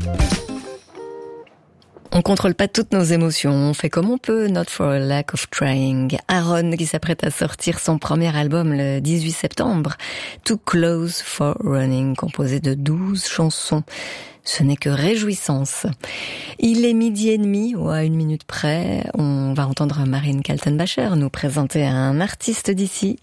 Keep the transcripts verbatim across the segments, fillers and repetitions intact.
On contrôle pas toutes nos émotions, on fait comme on peut, not for a lack of trying. Aaron qui s'apprête à sortir son premier album le dix-huit septembre, Too Close for Running, composé de douze chansons. Ce n'est que réjouissance. Il est midi et demi, ou à une minute près, on va entendre Marine Kaltenbacher nous présenter un artiste d'ici.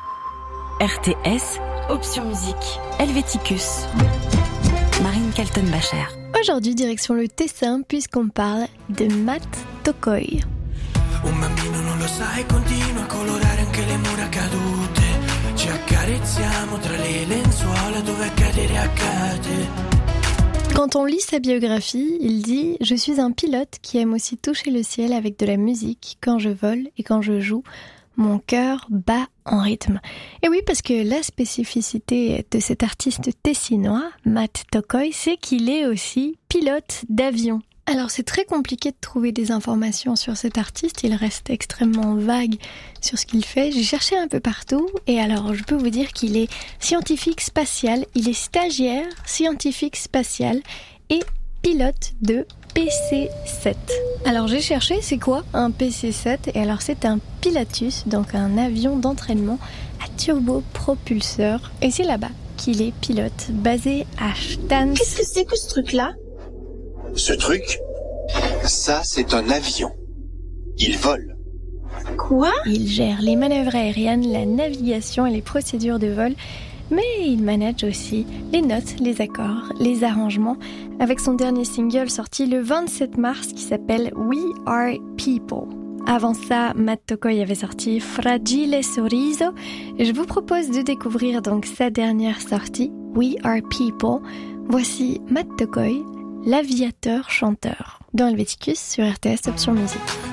R T S, option musique, Helveticus, Marine Kaltenbacher. Aujourd'hui, direction le Tessin, puisqu'on parle de Matt Tokoi. Un bambino non lo sa e continua a colorare anche le mura cadute. Ci accarezziamo tra le lenzuola dove cadere accade. Quand on lit sa biographie, il dit « Je suis un pilote qui aime aussi toucher le ciel avec de la musique. Quand je vole et quand je joue, mon cœur bat en rythme. » Et oui, parce que la spécificité de cet artiste tessinois, Matt Tokoi, c'est qu'il est aussi pilote d'avion. Alors c'est très compliqué de trouver des informations sur cet artiste, il reste extrêmement vague sur ce qu'il fait. J'ai cherché un peu partout et alors je peux vous dire qu'il est scientifique spatial, il est stagiaire scientifique spatial et pilote de P C sept. Alors j'ai cherché c'est quoi un P C sept et alors c'est un Pilatus, donc un avion d'entraînement à turbopropulseur et c'est là-bas qu'il est pilote, basé à Stans. Qu'est-ce que c'est que ce truc-là ? Ce truc, ça c'est un avion. Il vole. Quoi ? Il gère les manœuvres aériennes, la navigation et les procédures de vol, mais il manage aussi les notes, les accords, les arrangements, avec son dernier single sorti le vingt-sept mars qui s'appelle We Are People. Avant ça, Matt Tokoi avait sorti Fragile Sorriso. Je vous propose de découvrir donc sa dernière sortie, We Are People. Voici Matt Tokoi, l'aviateur chanteur, dans Helveticus sur R T S Option Musique.